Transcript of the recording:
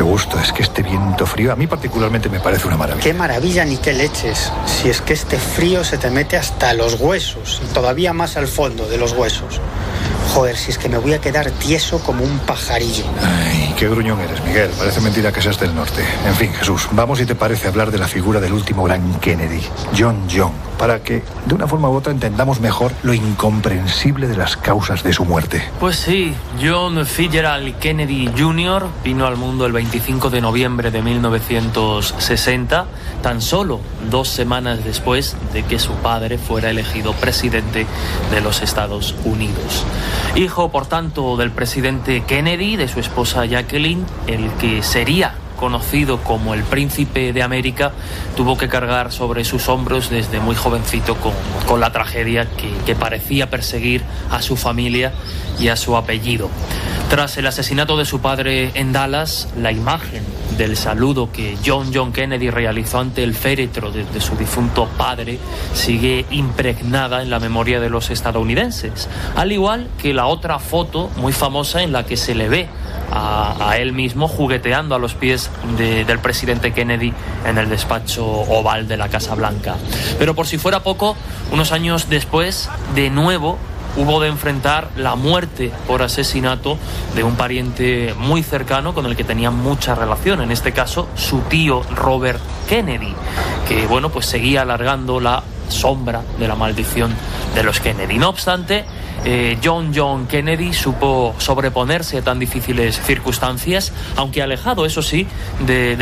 Qué gusto, es que este viento frío a mí particularmente me parece una maravilla. Qué maravilla ni qué leches. Si es que este frío se te mete hasta los huesos y todavía más al fondo de los huesos. Joder, si es que me voy a quedar tieso como un pajarillo. Ay, qué gruñón eres, Miguel. Parece mentira que seas del norte. En fin, Jesús, vamos si te parece hablar de la figura del último gran Kennedy, John, para que de una forma u otra entendamos mejor lo incomprensible de las causas de su muerte. Pues sí, John Fitzgerald Kennedy Jr. vino al mundo el 25 de noviembre de 1960, tan solo 2 semanas después de que su padre fuera elegido presidente de los Estados Unidos. Hijo, por tanto, del presidente Kennedy, de su esposa Jacqueline, el que sería conocido como el Príncipe de América, tuvo que cargar sobre sus hombros desde muy jovencito con la tragedia que parecía perseguir a su familia y a su apellido. Tras el asesinato de su padre en Dallas, la imagen del saludo que John Kennedy realizó ante el féretro de su difunto padre sigue impregnada en la memoria de los estadounidenses, al igual que la otra foto muy famosa en la que se le ve a él mismo jugueteando a los pies del presidente Kennedy en el despacho oval de la Casa Blanca. Pero por si fuera poco, unos años después, de nuevo, hubo de enfrentar la muerte por asesinato de un pariente muy cercano con el que tenía mucha relación, en este caso su tío Robert Kennedy, que bueno, pues seguía alargando la sombra de la maldición de los Kennedy. No obstante, John Kennedy supo sobreponerse a tan difíciles circunstancias, aunque alejado, eso sí, de